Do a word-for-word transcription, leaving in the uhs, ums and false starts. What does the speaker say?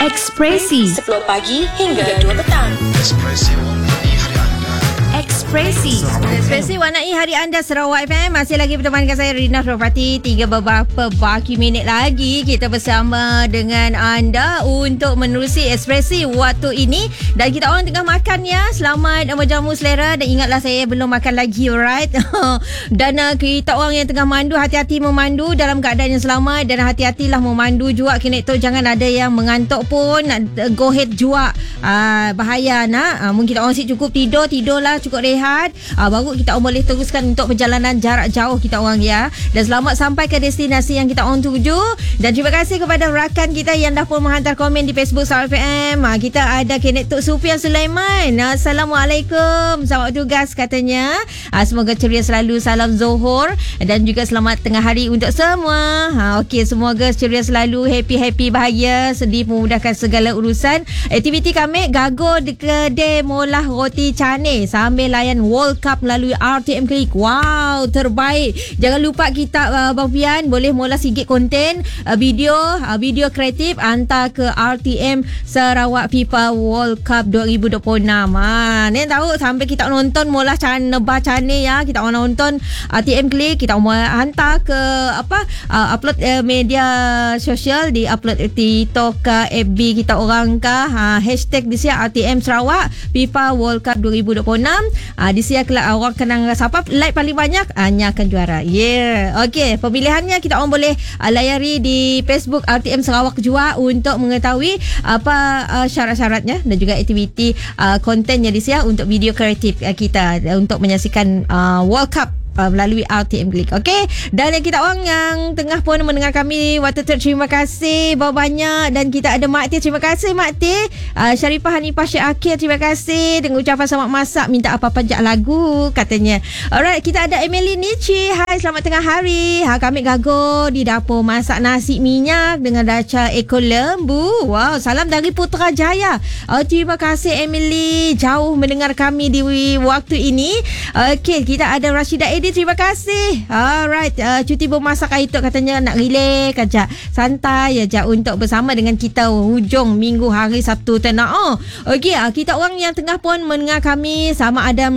Ekspresi sepuluh pagi hingga dua petang. Ekspresi warnai hari anda. Ekspresi Ekspresi warnai hari anda Sarawak F M. Masih lagi bersama dengan saya Rina Rofati. Tiga beberapa baki minit lagi kita bersama dengan anda untuk menerusi ekspresi waktu ini. Dan kita orang tengah makan ya. Selamat menjamu selera. Dan ingatlah saya belum makan lagi, alright. Dan uh, kita orang yang tengah mandu, hati-hati memandu dalam keadaan yang selamat. Dan hati-hatilah memandu juga. Kena tu jangan ada yang mengantuk pun. uh, Go ahead juga. uh, Bahaya nak. uh, Mungkin kita orang si cukup tidur. Tidurlah, cukup rehat. Uh, baru kita orang boleh teruskan untuk perjalanan jarak jauh kita orang ya. Dan selamat sampai ke destinasi yang kita orang tuju. Dan terima kasih kepada rakan kita yang dah pun menghantar komen di Facebook Sarawak F M. Uh, kita ada Kenek Tok Sufian Sulaiman. Uh, Assalamualaikum. Selamat tugas katanya. Uh, semoga ceria selalu. Salam Zohor. Dan juga selamat tengah hari untuk semua. Uh, Okey, semoga ceria selalu. Happy-happy, bahagia. Sedih memudahkan segala urusan. Aktiviti kami gago di kedai molah roti canai sambil layan World Cup melalui R T M Klik. Wow, terbaik. Jangan lupa kita uh, Bang Fian boleh mula sigit konten uh, video uh, video kreatif hantar ke R T M Sarawak FIFA World Cup dua ribu dua puluh enam. Ha, ni tahu sampai kita nonton mula can nebah cane ya, kita orang nonton R T M Klik, kita orang hantar ke apa uh, upload uh, media sosial, di upload TikTok ke F B kita orang ke ha, hashtag di sini R T M Sarawak FIFA World Cup dua ribu dua puluh enam. Ah, di sini kalau orang kena siapa like paling banyak, hanya akan juara. Yeah. Okey, pemilihannya kita orang boleh uh, layari di Facebook R T M Sarawak juga untuk mengetahui apa uh, syarat-syaratnya dan juga aktiviti uh, kontennya di sini untuk video kreatif uh, kita uh, untuk menyaksikan uh, World Cup Uh, melalui R T M Klik. Okey. Dan yang kita orang yang tengah pun mendengar kami waktu tu, terima kasih banyak. Dan kita ada Mak Tir. Terima kasih Mak Tir. uh, Syarifah Hanifah Syed Akhir, terima kasih dengan ucapan selamat masak, minta apa-apa jak lagu katanya. Alright, kita ada Emily Nichi. Hai, selamat tengah hari. Ha, kami gago di dapur masak nasi minyak dengan daca ekor lembu. Wow, salam dari Putrajaya. uh, Terima kasih Emily, jauh mendengar kami di waktu ini. Okey, kita ada Rashidah Edi. Terima kasih. Alright, uh, cuti bermasak hari tu katanya nak relax aja, santai aja untuk bersama dengan kita hujung minggu hari Sabtu tenang. Oh, okey, uh, kita orang yang tengah pun mendengar kami sama ada